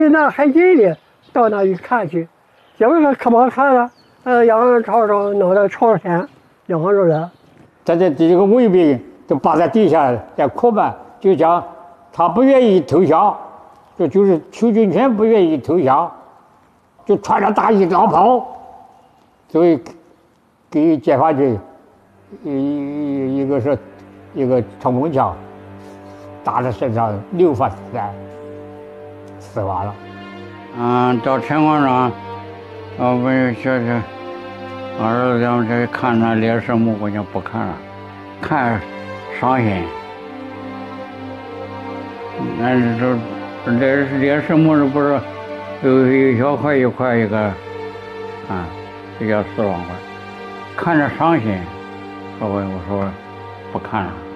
那还近的，到那去看去，结果说可不好看了，仰望朝上，脑袋朝天，仰望着人。 这个卫兵就扒在地下在哭嘛，就讲他不愿意投降，就是邱俊全不愿意投降，就穿着大衣长袍，所以给解放军一个冲锋枪打在身上6发子弹，死亡了。 到陈广场，我就是我儿子他们这看那烈士墓，我就不看了，看伤心。那这烈士墓不是有一小块一块一个，这叫4万块，看着伤心，我说不看了。